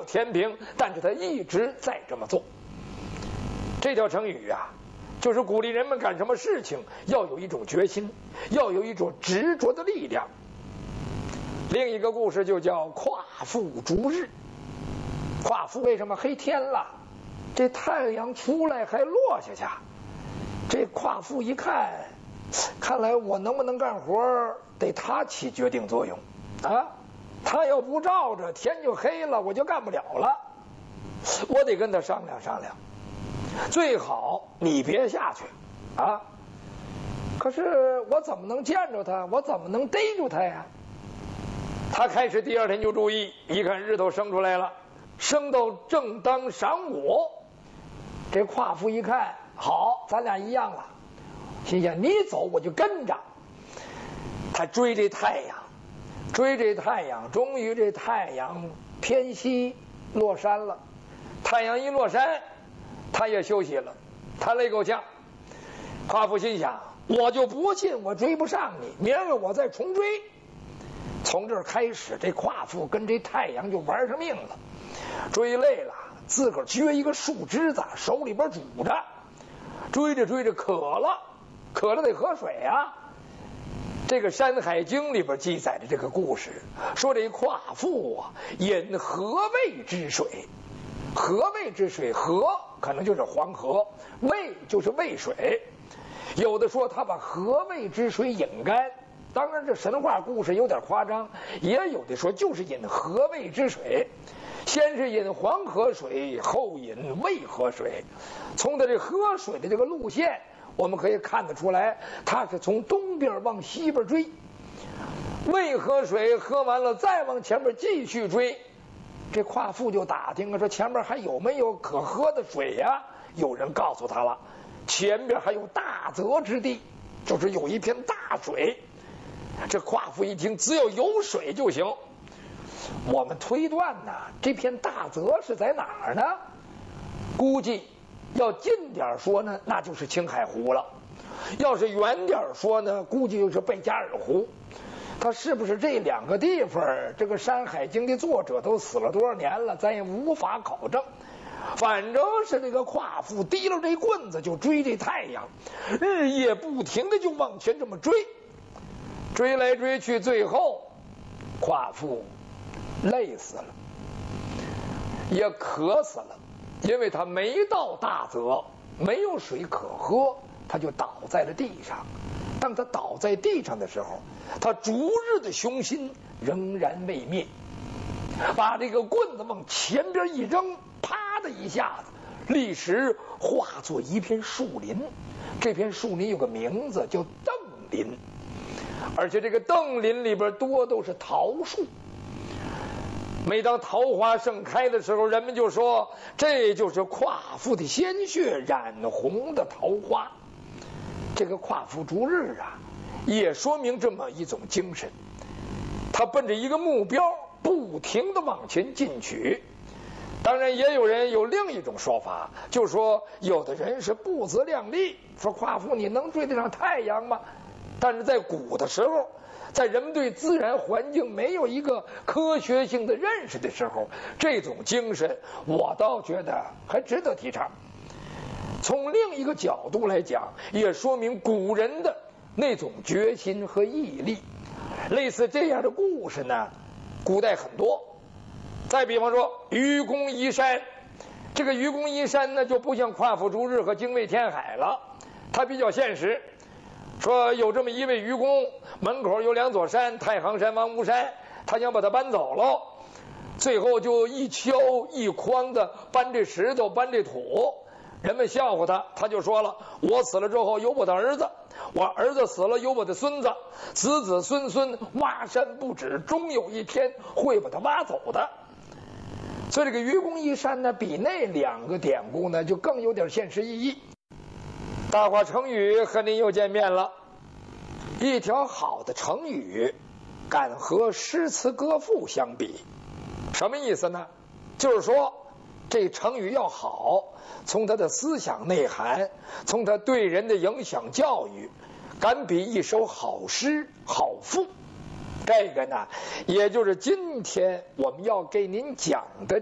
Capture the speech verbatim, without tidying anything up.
有天平，但是他一直在这么做。这条成语啊，就是鼓励人们干什么事情要有一种决心，要有一种执着的力量。另一个故事就叫夸父逐日。夸父为什么黑天了，这太阳出来还落下去？这夸父一看，看来我能不能干活得他起决定作用啊！他要不照着，天就黑了，我就干不了了。我得跟他商量商量，最好你别下去啊！可是我怎么能见着他？我怎么能逮住他呀？他开始第二天就注意，一看日头升出来了，升到正当晌午。这夸父一看，好，咱俩一样了，心想你走我就跟着。他追这太阳，追这太阳，终于这太阳偏西落山了。太阳一落山，他也休息了，他累够呛。夸父心想，我就不信我追不上你，明儿个我再重追。从这儿开始，这夸父跟这太阳就玩上命了。追累了，自个儿撅一个树枝子，手里边拄着，追着追着渴了，渴了得喝水啊。这个《山海经》里边记载的这个故事，说这夸父啊，饮河渭之水。河渭之水，河可能就是黄河，渭就是渭水。有的说他把河渭之水饮干，当然这神话故事有点夸张，也有的说就是饮河渭之水。先是饮黄河水，后饮渭河水。从他这喝水的这个路线，我们可以看得出来，他是从东边往西边追。渭河水喝完了，再往前面继续追。这夸父就打听啊，说前面还有没有可喝的水呀？有人告诉他了，前边还有大泽之地，就是有一片大水。这夸父一听，只要有水就行。我们推断呢，这片大泽是在哪儿呢？估计要近点说呢，那就是青海湖了；要是远点说呢，估计就是贝加尔湖。它是不是这两个地方？这个《山海经》的作者都死了多少年了，咱也无法考证。反正是这个夸父提了这棍子就追这太阳，日夜不停的就往前这么追，追来追去，最后夸父累死了，也渴死了，因为他没到大泽，没有水可喝，他就倒在了地上。当他倒在地上的时候，他逐日的雄心仍然未灭，把这个棍子往前边一扔，啪的一下子，立时化作一片树林。这片树林有个名字叫邓林，而且这个邓林里边多都是桃树。每当桃花盛开的时候，人们就说这就是夸父的鲜血染红的桃花。这个夸父逐日啊，也说明这么一种精神，他奔着一个目标不停的往前进取。当然也有人有另一种说法，就说有的人是不自量力，说夸父你能追得上太阳吗？但是在古的时候，在人们对自然环境没有一个科学性的认识的时候，这种精神我倒觉得还值得提倡。从另一个角度来讲，也说明古人的那种决心和毅力。类似这样的故事呢，古代很多。再比方说愚公移山，这个愚公移山呢，就不像夸父逐日和精卫填海了，它比较现实。说有这么一位愚公，门口有两座山，太行山、王屋山，他想把它搬走了，最后就一锹一筐的搬这石头搬这土。人们笑话他，他就说了，我死了之后有我的儿子，我儿子死了有我的孙子，子子孙孙挖山不止，终有一天会把他挖走的。所以这个愚公移山呢，比那两个典故呢就更有点现实意义。大话成语和您又见面了。一条好的成语敢和诗词歌赋相比，什么意思呢？就是说这成语要好，从它的思想内涵，从它对人的影响教育，敢比一首好诗好赋。这个呢，也就是今天我们要给您讲的